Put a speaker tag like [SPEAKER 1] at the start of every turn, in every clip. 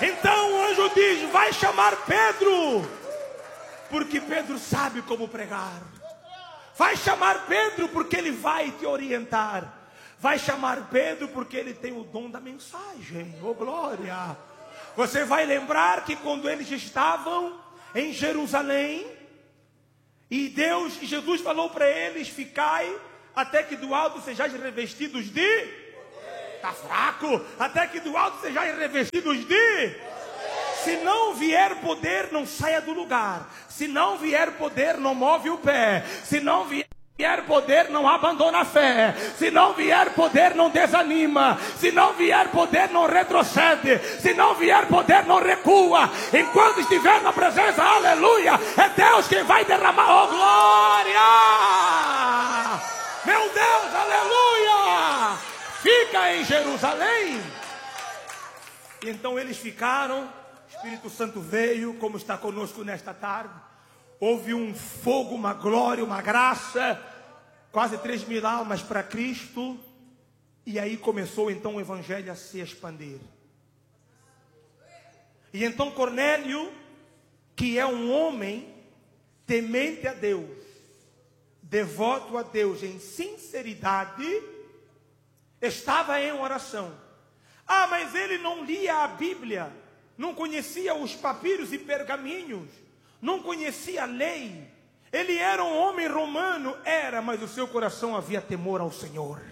[SPEAKER 1] Então o anjo diz: vai chamar Pedro, porque Pedro sabe como pregar. Vai chamar Pedro porque ele vai te orientar. Vai chamar Pedro porque ele tem o dom da mensagem. Oh glória! Você vai lembrar que quando eles estavam em Jerusalém, e Jesus falou para eles: ficai até que do alto sejais revestidos de... Está fraco. Até que do alto sejais revestidos de... Se não vier poder, não saia do lugar. Se não vier poder, não move o pé. Se não vier poder, não abandona a fé. Se não vier poder, não desanima. Se não vier poder, não retrocede. Se não vier poder, não recua. Enquanto estiver na presença, aleluia, é Deus quem vai derramar. Oh glória! Meu Deus, aleluia! Fica em Jerusalém. E então eles ficaram. O Espírito Santo veio, como está conosco nesta tarde. Houve um fogo, uma glória, uma graça. Quase 3.000 almas para Cristo. E aí começou então o evangelho a se expandir. E então Cornélio, que é um homem temente a Deus, devoto a Deus em sinceridade, estava em oração. Ah, mas ele não lia a Bíblia, não conhecia os papiros e pergaminhos, não conhecia a lei. Ele era um homem romano, mas o seu coração havia temor ao Senhor.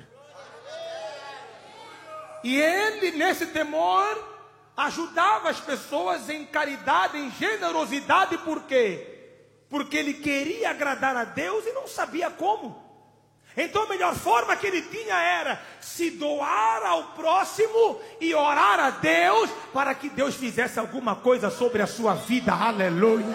[SPEAKER 1] E ele, nesse temor, ajudava as pessoas em caridade, em generosidade. Por quê? Porque ele queria agradar a Deus e não sabia como. Então a melhor forma que ele tinha era se doar ao próximo e orar a Deus para que Deus fizesse alguma coisa sobre a sua vida. Aleluia!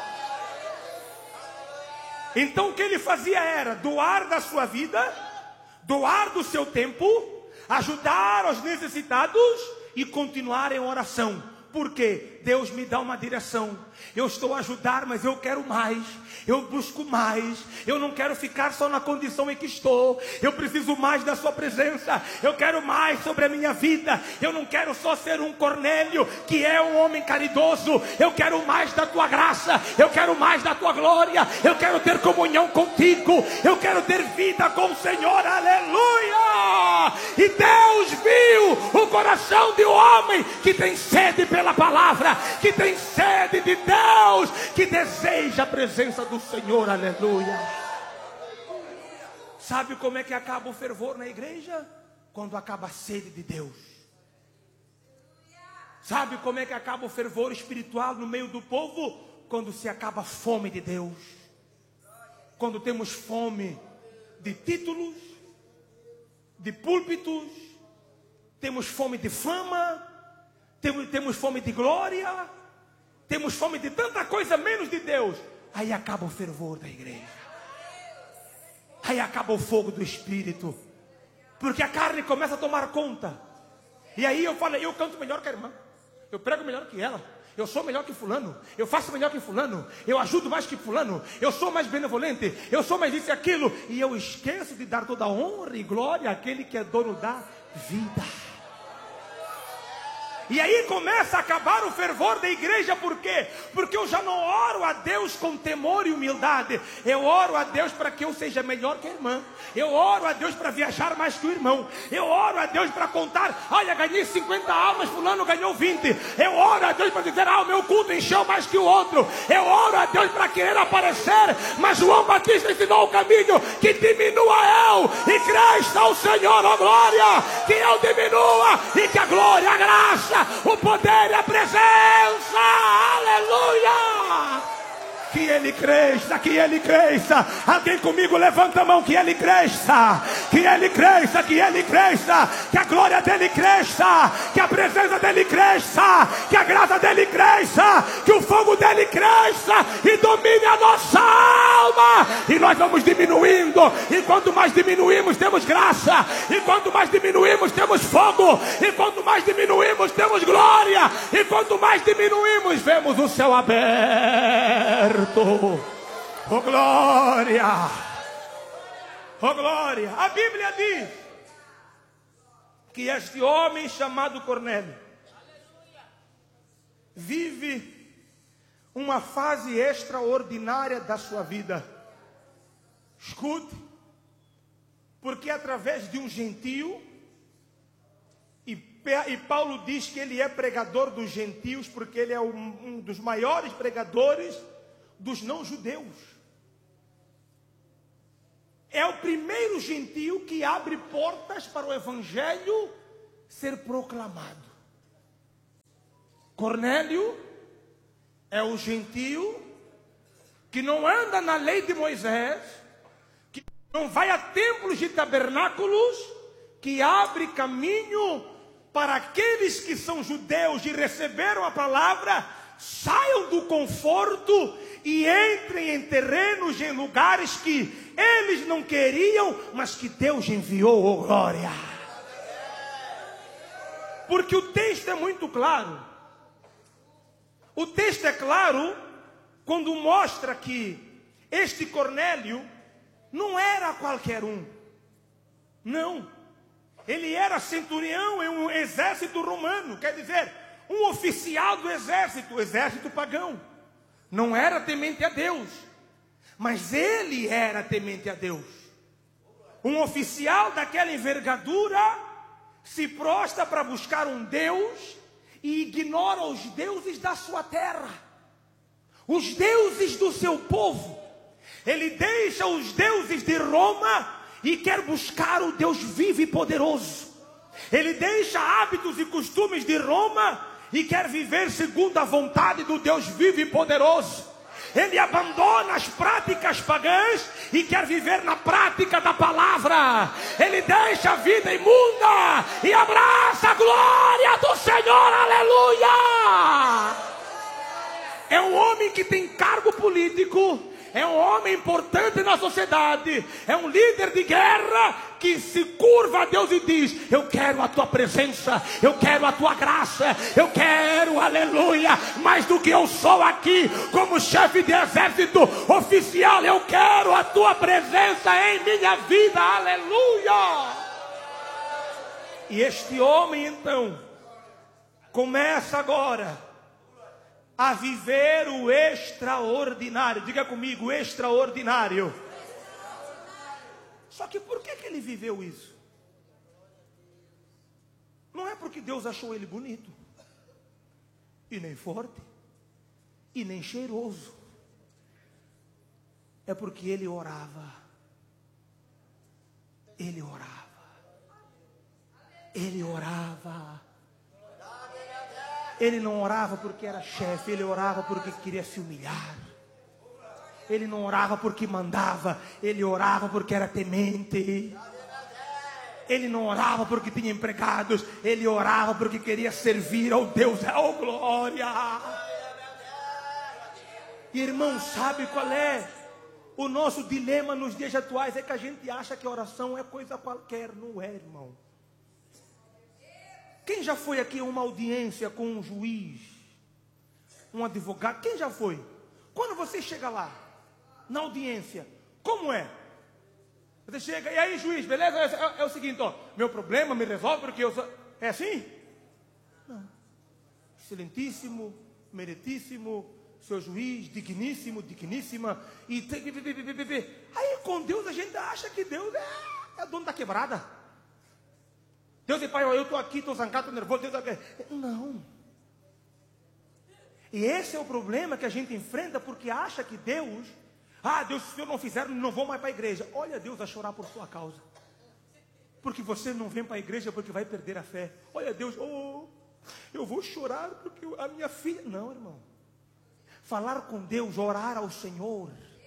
[SPEAKER 1] Então o que ele fazia era doar da sua vida, doar do seu tempo, ajudar os necessitados e continuar em oração. Porque Deus me dá uma direção. Eu estou a ajudar, mas eu quero mais. Eu busco mais. Eu não quero ficar só na condição em que estou. Eu preciso mais da sua presença. Eu quero mais sobre a minha vida. Eu não quero só ser um Cornélio, que é um homem caridoso. Eu quero mais da tua graça. Eu quero mais da tua glória. Eu quero ter comunhão contigo. Eu quero ter vida com o Senhor. Aleluia! E Deus viu o coração de um homem que tem sede pela palavra, que tem sede de Deus, que deseja a presença do Senhor. Aleluia! Sabe como é que acaba o fervor na igreja? Quando acaba a sede de Deus. Sabe como é que acaba o fervor espiritual no meio do povo? Quando se acaba a fome de Deus. Quando temos fome de títulos, de púlpitos, temos fome de fama, temos fome de glória, temos fome de tanta coisa menos de Deus. Aí acaba o fervor da igreja. Aí acaba o fogo do Espírito. Porque a carne começa a tomar conta. E aí eu falo, eu canto melhor que a irmã, eu prego melhor que ela, eu sou melhor que fulano, eu faço melhor que fulano, eu ajudo mais que fulano, eu sou mais benevolente, eu sou mais isso e aquilo. E eu esqueço de dar toda a honra e glória àquele que é dono da vida. E aí começa a acabar o fervor da igreja. Por quê? Porque eu já não oro a Deus com temor e humildade. Eu oro a Deus para que eu seja melhor que a irmã. Eu oro a Deus para viajar mais que o irmão. Eu oro a Deus para contar, olha, ganhei 50 almas, fulano ganhou 20. Eu oro a Deus para dizer, o meu culto encheu mais que o outro. Eu oro a Deus para querer aparecer. Mas João Batista ensinou o caminho, que diminua eu e cresça o Senhor. Ó glória, que eu diminua e que a glória, a graça, o poder e a presença, aleluia, que ele cresça, que ele cresça. Alguém comigo levanta a mão, que ele cresça, que ele cresça, que ele cresça, que a glória dele cresça, que a presença dele cresça, que a graça dele cresça, que o fogo dele cresça e domine a nossa alma. E nós vamos diminuindo, e quanto mais diminuímos temos graça, e quanto mais diminuímos temos fogo, e quanto mais diminuímos temos glória, e quanto mais diminuímos vemos o céu aberto. Oh glória, oh glória. A Bíblia diz que este homem chamado Cornélio vive uma fase extraordinária da sua vida. Escute, porque através de um gentio, e Paulo diz que ele é pregador dos gentios, porque ele é um dos maiores pregadores dos não-judeus. É o primeiro gentio que abre portas para o evangelho ser proclamado. Cornélio é o gentio que não anda na lei de Moisés, que não vai a templos de tabernáculos, que abre caminho para aqueles que são judeus e receberam a palavra, saiam do conforto e entrem em terrenos, em lugares que eles não queriam, mas que Deus enviou, oh glória. Porque o texto é muito claro. O texto é claro quando mostra que este Cornélio não era qualquer um. Não. Ele era centurião em um exército romano, quer dizer, um oficial do exército, exército pagão. Não era temente a Deus, mas ele era temente a Deus. Um oficial daquela envergadura se prostra para buscar um Deus e ignora os deuses da sua terra, os deuses do seu povo. Ele deixa os deuses de Roma e quer buscar o Deus vivo e poderoso. Ele deixa hábitos e costumes de Roma e quer viver segundo a vontade do Deus vivo e poderoso. Ele abandona as práticas pagãs e quer viver na prática da palavra. Ele deixa a vida imunda e abraça a glória do Senhor, aleluia. É um homem que tem cargo político, é um homem importante na sociedade, é um líder de guerra que se curva a Deus e diz: eu quero a tua presença, eu quero a tua graça, eu quero, aleluia, mais do que eu sou aqui como chefe de exército oficial, eu quero a tua presença em minha vida, aleluia. E este homem então começa agora a viver o extraordinário. Diga comigo, extraordinário. Só que por que ele viveu isso? Não é porque Deus achou ele bonito, e nem forte, e nem cheiroso. É porque ele orava. Ele orava. Ele orava. Ele não orava porque era chefe, ele orava porque queria se humilhar. Ele não orava porque mandava, ele orava porque era temente. Ele não orava porque tinha empregados, ele orava porque queria servir ao Deus, oh glória. Irmão, sabe qual é o nosso dilema nos dias atuais? É que a gente acha que oração é coisa qualquer, não é, irmão. Quem já foi aqui a uma audiência com um juiz, um advogado? Quem já foi? Quando você chega lá, na audiência, como é? Você chega, e aí juiz, beleza? É o seguinte, ó, meu problema me resolve porque eu sou... É assim? Não. Excelentíssimo, meritíssimo, seu juiz, digníssimo, digníssima. E aí com Deus a gente acha que Deus é dono da quebrada. Deus e pai, eu estou aqui, estou zangado, estou nervoso. Deus... Não. E esse é o problema que a gente enfrenta, porque acha que Deus, Deus, se eu não fizer, não vou mais para a igreja. Olha Deus a chorar por sua causa. Porque você não vem para a igreja porque vai perder a fé. Olha Deus, eu vou chorar porque a minha filha... Não, irmão. Falar com Deus, orar ao Senhor,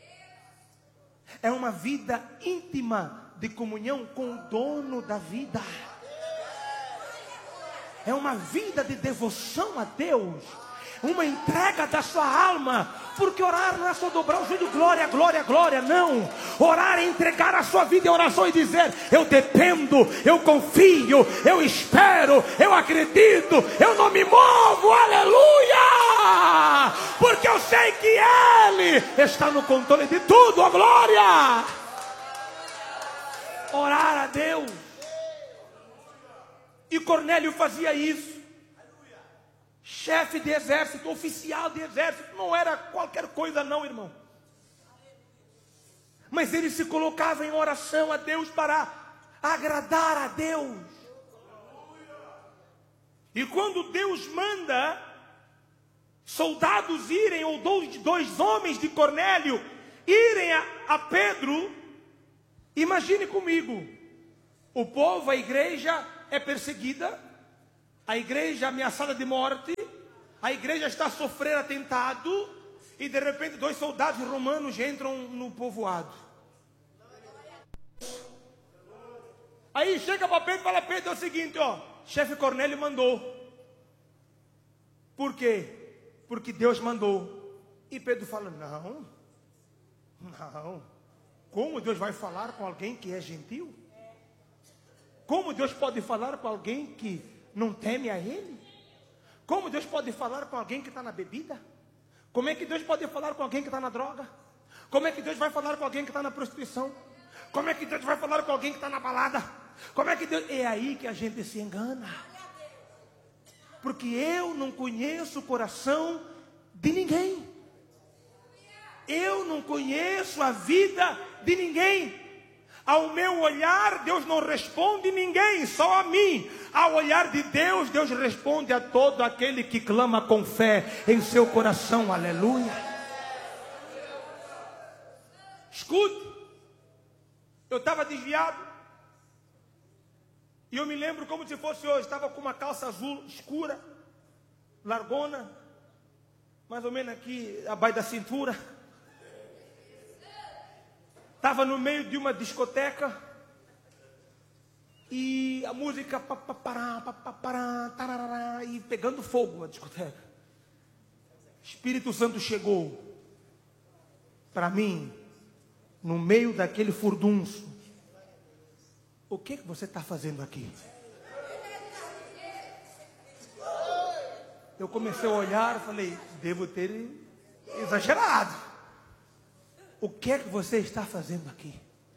[SPEAKER 1] é uma vida íntima de comunhão com o dono da vida. É uma vida de devoção a Deus, uma entrega da sua alma, porque orar não é só dobrar o joelho, glória, glória, glória, não. Orar é entregar a sua vida em oração e dizer: eu dependo, eu confio, eu espero, eu acredito, eu não me movo, aleluia, porque eu sei que Ele está no controle de tudo, ó glória. Orar a Deus. E Cornélio fazia isso. chefe de exército, oficial de exército, não era qualquer coisa não, irmão. Mas ele se colocava em oração a Deus para agradar a Deus. E quando Deus manda soldados irem, ou dois homens de Cornélio irem a Pedro, imagine comigo, o povo, a igreja é perseguida, a igreja ameaçada de morte, a igreja está a sofrer atentado, e de repente 2 soldados romanos entram no povoado. Aí chega para Pedro e fala: Pedro, é o seguinte, ó, chefe Cornélio mandou. Por quê? Porque Deus mandou. E Pedro fala: não, como Deus vai falar com alguém que é gentil? Como Deus pode falar com alguém que não teme a Ele? Como Deus pode falar com alguém que está na bebida? Como é que Deus pode falar com alguém que está na droga? Como é que Deus vai falar com alguém que está na prostituição? Como é que Deus vai falar com alguém que está na balada? Como é que Deus... É aí que a gente se engana. Porque eu não conheço o coração de ninguém. Eu não conheço a vida de ninguém. Ao meu olhar, Deus não responde ninguém, só a mim. Ao olhar de Deus, Deus responde a todo aquele que clama com fé em seu coração. Aleluia. Escute, eu estava desviado. E eu me lembro como se fosse hoje. Estava com uma calça azul escura, largona, mais ou menos aqui abaixo da cintura. Estava no meio de uma discoteca e a música e pegando fogo a discoteca. Espírito Santo chegou para mim no meio daquele furdunço. O que você está fazendo aqui? Eu comecei a olhar e falei: devo ter exagerado. O que é que você está fazendo aqui?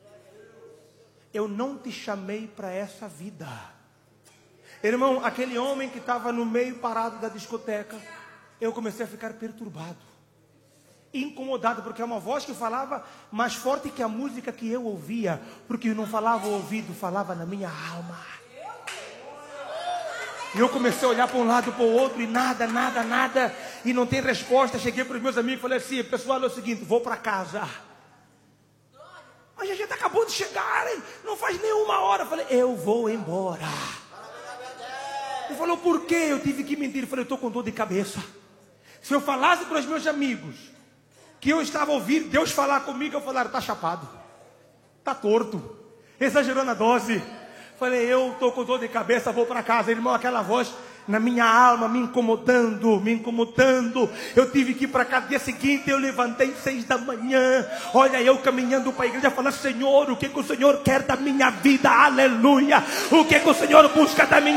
[SPEAKER 1] Eu não te chamei para essa vida. Irmão, aquele homem que estava no meio parado da discoteca, eu comecei a ficar perturbado, incomodado, porque é uma voz que falava mais forte que a música que eu ouvia, porque não falava o ouvido, falava na minha alma. E eu comecei a olhar para um lado, para o outro, e nada, e não tem resposta. Cheguei para os meus amigos e falei assim: pessoal, é o seguinte, vou para casa. Mas a gente acabou de chegar, hein? Não faz nem 1 hora. Eu falei: eu vou embora. Ele falou: por quê? Eu tive que mentir. Eu falei: eu estou com dor de cabeça. Se eu falasse para os meus amigos que eu estava ouvindo Deus falar comigo, eu falaria: está chapado, está torto, exagerou na dose. Falei: eu estou com dor de cabeça, vou para casa. Irmão, aquela voz na minha alma me incomodando. Eu tive que ir para casa. Dia seguinte eu levantei 6 da manhã. Olha, eu caminhando para a igreja, falando: Senhor, o que o Senhor quer da minha vida? Aleluia. O que o Senhor busca da minha